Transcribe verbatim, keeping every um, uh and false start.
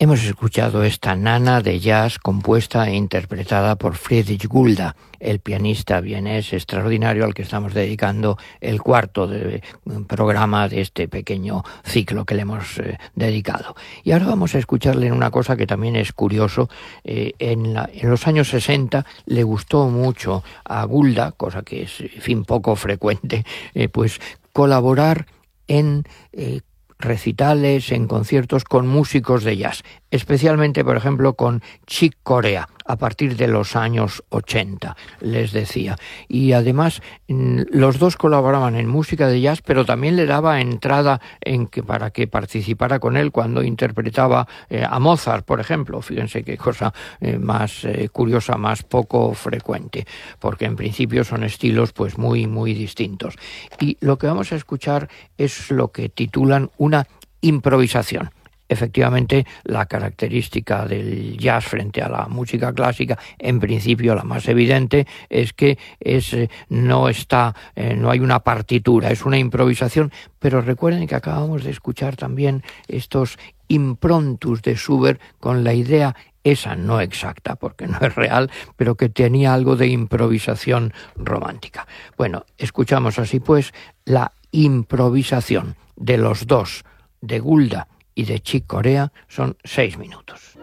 Hemos escuchado esta nana de jazz compuesta e interpretada por Friedrich Gulda, el pianista vienés extraordinario al que estamos dedicando el cuarto de, programa de este pequeño ciclo que le hemos eh, dedicado. Y ahora vamos a escucharle en una cosa que también es curioso. Eh, en, la, en los años sesenta le gustó mucho a Gulda, cosa que es, en fin, poco frecuente, eh, pues colaborar en eh, recitales, en conciertos con músicos de jazz, especialmente, por ejemplo, con Chick Corea, a partir de los años ochenta, les decía. Y además, los dos colaboraban en música de jazz, pero también le daba entrada en que, para que participara con él cuando interpretaba eh, a Mozart, por ejemplo. Fíjense qué cosa eh, más eh, curiosa, más poco frecuente, porque en principio son estilos pues muy, muy distintos. Y lo que vamos a escuchar es lo que titulan una improvisación. Efectivamente, la característica del jazz frente a la música clásica, en principio la más evidente, es que es, no está, eh, no hay una partitura, es una improvisación, pero recuerden que acabamos de escuchar también estos improntus de Schubert con la idea esa no exacta, porque no es real, pero que tenía algo de improvisación romántica. Bueno, escuchamos así pues la improvisación de los dos, de Gulda y de Chick Corea, son seis minutos.